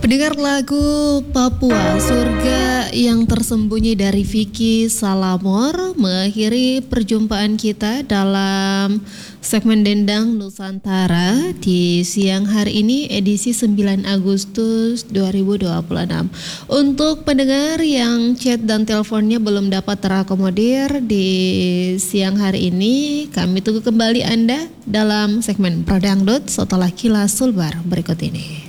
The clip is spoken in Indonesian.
Pendengar lagu Papua Surga yang tersembunyi dari Vicky Salamor mengakhiri perjumpaan kita dalam segmen Dendang Nusantara di siang hari ini edisi 9 Agustus 2026. Untuk pendengar yang chat dan teleponnya belum dapat terakomodir di siang hari ini, kami tunggu kembali Anda dalam segmen Prodangdut setelah kilas sulbar berikut ini.